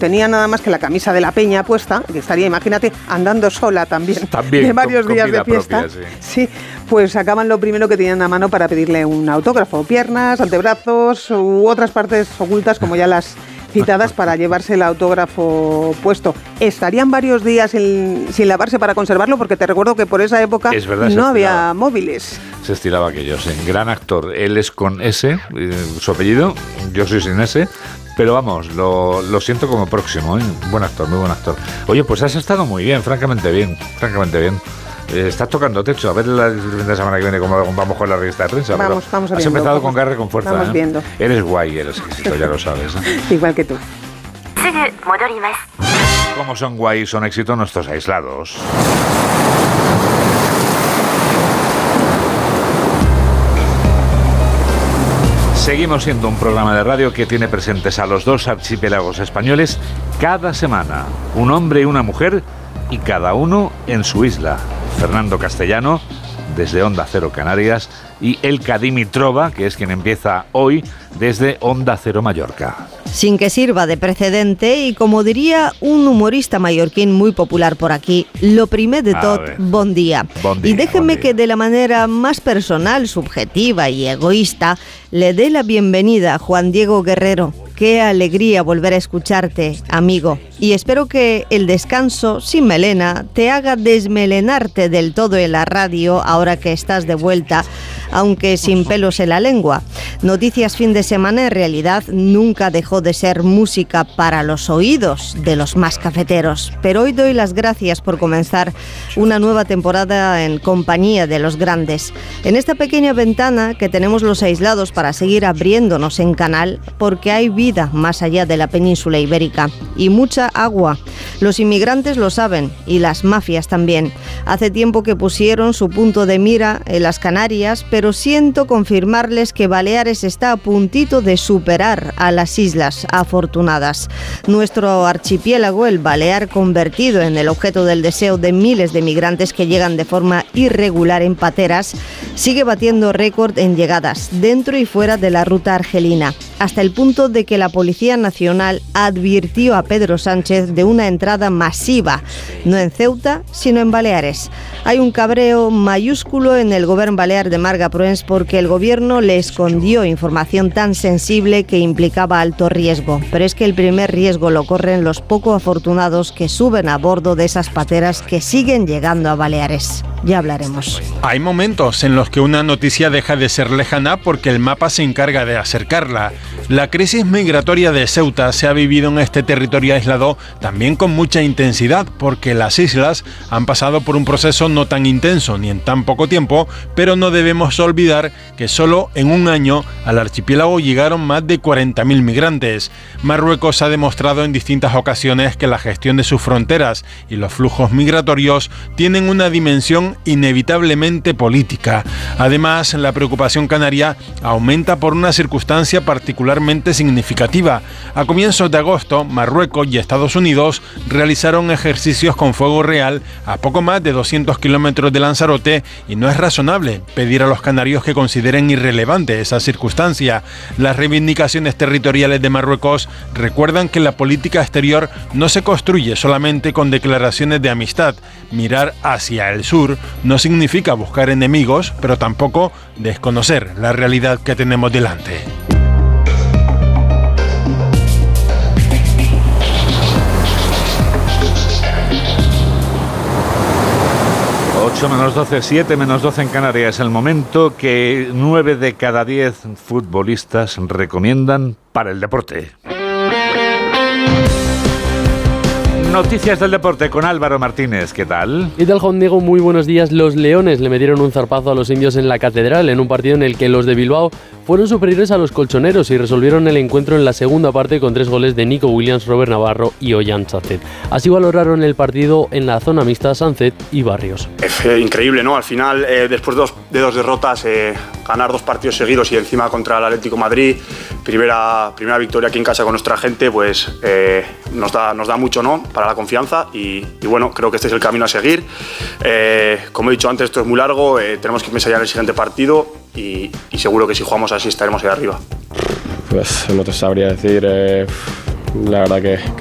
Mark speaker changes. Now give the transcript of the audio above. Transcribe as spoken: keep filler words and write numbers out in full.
Speaker 1: tenía nada más que la camisa de la Peña puesta, que estaría, imagínate, andando sola también,
Speaker 2: también
Speaker 1: de varios
Speaker 2: con,
Speaker 1: días
Speaker 2: con
Speaker 1: de fiesta.
Speaker 2: Propia, sí.
Speaker 1: sí, pues sacaban lo primero que tenían a mano para pedirle un autógrafo, piernas, antebrazos u otras partes ocultas como ya las citadas para llevarse el autógrafo puesto. Estarían varios días sin, sin lavarse para conservarlo, porque te recuerdo que por esa época
Speaker 2: es verdad,
Speaker 1: no había móviles.
Speaker 2: Se estilaba aquello, sí. Gran actor. Él es con S, eh, su apellido, yo soy sin S, pero vamos, lo, lo siento como próximo, ¿eh? Buen actor, muy buen actor. Oye, pues has estado muy bien, francamente bien, francamente bien. Eh, estás tocando techo, a ver la, el fin de semana que viene cómo vamos con la revista de prensa.
Speaker 1: Vamos, vamos
Speaker 2: Has
Speaker 1: viendo,
Speaker 2: empezado
Speaker 1: vamos,
Speaker 2: con garra y con fuerza.
Speaker 1: Vamos
Speaker 2: ¿eh?
Speaker 1: viendo.
Speaker 2: Eres guay, eres éxito, ya lo sabes. ¿eh?
Speaker 1: Igual que tú.
Speaker 2: Como son guay, son éxito nuestros aislados. Seguimos siendo un programa de radio que tiene presentes a los dos archipiélagos españoles cada semana. Un hombre y una mujer, y cada uno en su isla. Fernando Castellano, desde Onda Cero Canarias, y Elka Dimitrova, que es quien empieza hoy desde Onda Cero Mallorca.
Speaker 3: Sin que sirva de precedente, y como diría un humorista mallorquín muy popular por aquí, lo primer de tot, bon dia.
Speaker 2: Bon dia.
Speaker 3: Y déjeme
Speaker 2: bon dia.
Speaker 3: que de la manera más personal, subjetiva y egoísta, le dé la bienvenida a Juan Diego Guerrero. Qué alegría volver a escucharte, amigo. Y espero que el descanso sin melena te haga desmelenarte del todo en la radio ahora que estás de vuelta, aunque sin pelos en la lengua. Noticias fin de semana en realidad nunca dejó de ser música para los oídos de los más cafeteros. Pero hoy doy las gracias por comenzar una nueva temporada en compañía de los grandes. En esta pequeña ventana que tenemos los aislados para seguir abriéndonos en canal, porque hay vida más allá de la península ibérica y mucha agua. Los inmigrantes lo saben y las mafias también. Hace tiempo que pusieron su punto de mira en las Canarias, pero siento confirmarles que Baleares está a puntito de superar a las Islas Afortunadas. Nuestro archipiélago, el Balear, convertido en el objeto del deseo de miles de migrantes que llegan de forma irregular en pateras, sigue batiendo récord en llegadas dentro y fuera de la ruta argelina, hasta el punto de que la Policía Nacional advirtió a Pedro Sánchez de una entrada masiva, no en Ceuta, sino en Baleares. Hay un cabreo mayúsculo en el Govern Balear de Marga Proens porque el gobierno le escondió información tan sensible que implicaba alto riesgo. Pero es que el primer riesgo lo corren los poco afortunados que suben a bordo de esas pateras que siguen llegando a Baleares. Ya hablaremos.
Speaker 4: Hay momentos en los que una noticia deja de ser lejana porque el mapa se encarga de acercarla. La crisis migratoria de Ceuta se ha vivido en este territorio aislado también con mucha intensidad porque las islas han pasado por un proceso no tan intenso ni en tan poco tiempo, pero no debemos olvidar que solo en un año al archipiélago llegaron más de cuarenta mil migrantes. Marruecos ha demostrado en distintas ocasiones que la gestión de sus fronteras y los flujos migratorios tienen una dimensión inevitablemente política. Además, la preocupación canaria aumenta por una circunstancia particularmente significativa. A comienzos de agosto, Marruecos y Estados Unidos realizaron ejercicios con fuego real a poco más de doscientos kilómetros de Lanzarote y no es razonable pedir a los canarios que consideren irrelevante esa circunstancia. Las reivindicaciones territoriales de Marruecos recuerdan que la política exterior no se construye solamente con declaraciones de amistad. Mirar hacia el sur no significa buscar enemigos, pero tampoco desconocer la realidad que tenemos delante.
Speaker 2: ocho menos doce, siete menos doce en Canarias. El momento que nueve de cada diez futbolistas recomiendan para el deporte. Noticias del deporte con Álvaro Martínez, ¿qué tal?
Speaker 5: ¿Qué tal, Juan Diego? Muy buenos días. Los leones le metieron un zarpazo a los indios en la Catedral en un partido en el que los de Bilbao fueron superiores a los colchoneros y resolvieron el encuentro en la segunda parte con tres goles de Nico Williams, Robert Navarro y Ollán Sánchez. Así valoraron el partido en la zona mixta Sánchez y Barrios.
Speaker 6: Es eh, increíble, ¿no? Al final, eh, después de dos, de dos derrotas, eh, ganar dos partidos seguidos y encima contra el Atlético de Madrid, primera, primera victoria aquí en casa con nuestra gente, pues eh, nos da, nos da mucho, ¿no? Para la confianza y, y bueno, creo que este es el camino a seguir. Eh, como he dicho antes, esto es muy largo, eh, tenemos que pensar ya en el siguiente partido y, y seguro que si jugamos así estaremos ahí arriba.
Speaker 7: Pues no te sabría decir, eh, la verdad que